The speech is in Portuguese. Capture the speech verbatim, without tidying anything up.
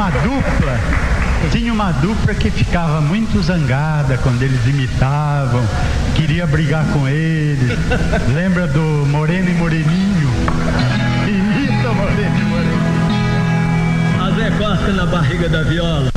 uma dupla, tinha uma dupla que ficava muito zangada quando eles imitavam, queria brigar com eles. Lembra do Moreno e Moreninho? Imita Moreno e Moreninho. A Zé Costa na barriga da viola.